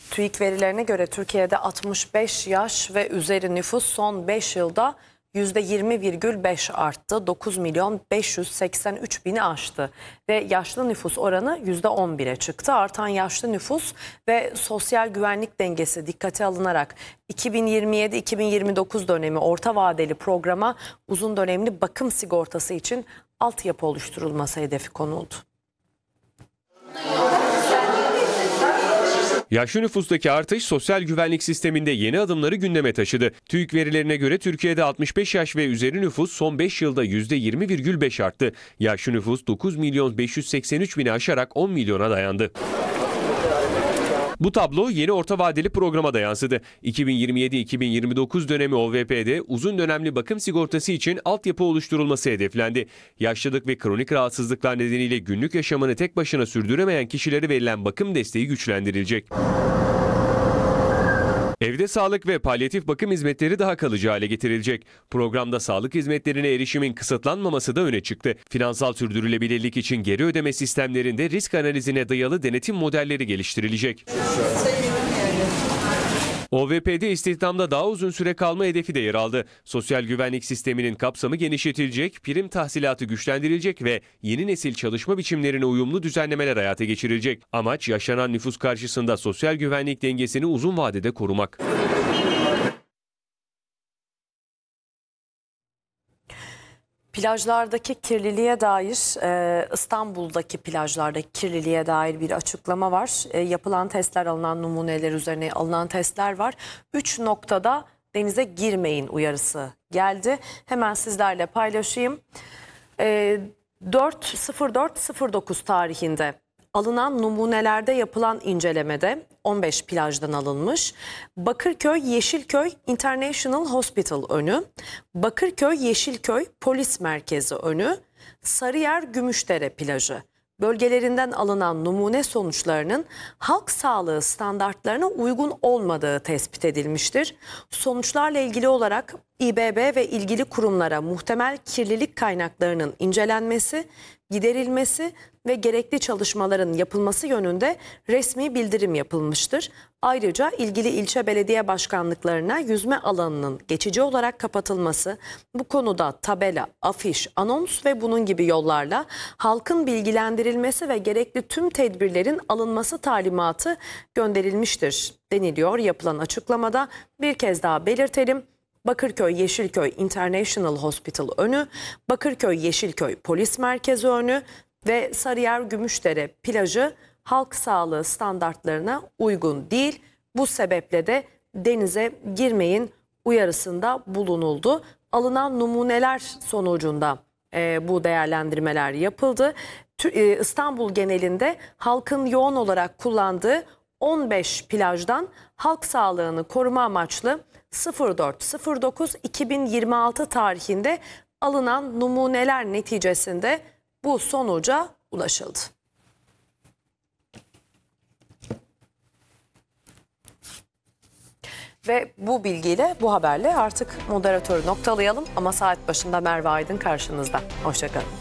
TÜİK verilerine göre Türkiye'de 65 yaş ve üzeri nüfus son 5 yılda %20,5 arttı. 9 milyon 583 bini aştı ve yaşlı nüfus oranı %11'e çıktı. Artan yaşlı nüfus ve sosyal güvenlik dengesi dikkate alınarak 2027-2029 dönemi orta vadeli programa uzun dönemli bakım sigortası için altyapı oluşturulması hedefi konuldu. Yaşlı nüfustaki artış sosyal güvenlik sisteminde yeni adımları gündeme taşıdı. TÜİK verilerine göre Türkiye'de 65 yaş ve üzeri nüfus son 5 yılda %20,5 arttı. Yaşlı nüfus 9 milyon 583 bini aşarak 10 milyona dayandı. Bu tablo yeni orta vadeli programa da yansıdı. 2027-2029 dönemi OVP'de uzun dönemli bakım sigortası için altyapı oluşturulması hedeflendi. Yaşlılık ve kronik rahatsızlıklar nedeniyle günlük yaşamını tek başına sürdüremeyen kişilere verilen bakım desteği güçlendirilecek. Evde sağlık ve palyatif bakım hizmetleri daha kalıcı hale getirilecek. Programda sağlık hizmetlerine erişimin kısıtlanmaması da öne çıktı. Finansal sürdürülebilirlik için geri ödeme sistemlerinde risk analizine dayalı denetim modelleri geliştirilecek. OVP'de istihdamda daha uzun süre kalma hedefi de yer aldı. Sosyal güvenlik sisteminin kapsamı genişletilecek, prim tahsilatı güçlendirilecek ve yeni nesil çalışma biçimlerine uyumlu düzenlemeler hayata geçirilecek. Amaç yaşanan nüfus karşısında sosyal güvenlik dengesini uzun vadede korumak. Plajlardaki kirliliğe dair, İstanbul'daki plajlardaki kirliliğe dair bir açıklama var. Yapılan testler, alınan numuneler üzerine alınan testler var. 3 noktada denize girmeyin uyarısı geldi. Hemen sizlerle paylaşayım. 4.04.09 tarihinde alınan numunelerde yapılan incelemede 15 plajdan alınmış. Bakırköy Yeşilköy International Hospital önü, Bakırköy Yeşilköy Polis Merkezi önü, Sarıyer Gümüşdere plajı bölgelerinden alınan numune sonuçlarının halk sağlığı standartlarına uygun olmadığı tespit edilmiştir. Sonuçlarla ilgili olarak İBB ve ilgili kurumlara muhtemel kirlilik kaynaklarının incelenmesi, giderilmesi ve gerekli çalışmaların yapılması yönünde resmi bildirim yapılmıştır. Ayrıca ilgili ilçe belediye başkanlıklarına yüzme alanının geçici olarak kapatılması, bu konuda tabela, afiş, anons ve bunun gibi yollarla halkın bilgilendirilmesi ve gerekli tüm tedbirlerin alınması talimatı gönderilmiştir deniliyor yapılan açıklamada. Bir kez daha belirtelim. Bakırköy Yeşilköy International Hospital önü, Bakırköy Yeşilköy Polis Merkezi önü ve Sarıyer Gümüşdere plajı halk sağlığı standartlarına uygun değil. Bu sebeple de denize girmeyin uyarısında bulunuldu. Alınan numuneler sonucunda bu değerlendirmeler yapıldı. İstanbul genelinde halkın yoğun olarak kullandığı 15 plajdan halk sağlığını koruma amaçlı 04.09.2026 tarihinde alınan numuneler neticesinde bu sonuca ulaşıldı. Ve bu bilgiyle, bu haberle artık moderatörü noktalayalım ama saat başında Merve Aydın karşınızda. Hoşça kalın.